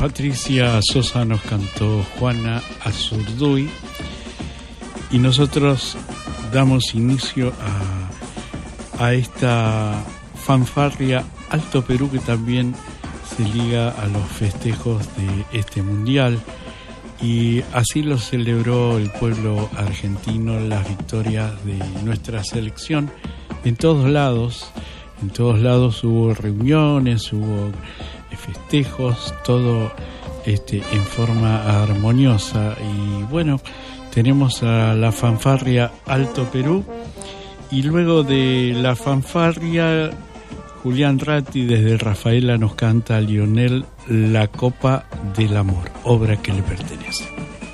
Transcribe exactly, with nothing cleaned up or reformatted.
Patricia Sosa nos cantó Juana Azurduy y nosotros damos inicio a, a esta fanfarria Alto Perú, que también se liga a los festejos de este mundial, y así lo celebró el pueblo argentino, las victorias de nuestra selección. En todos lados, en todos lados hubo reuniones, hubo festejos, todo este en forma armoniosa. Y bueno, tenemos a la fanfarria Alto Perú, y luego de la fanfarria Julián Ratti desde Rafaela nos canta Lionel La Copa del Amor, obra que le pertenece.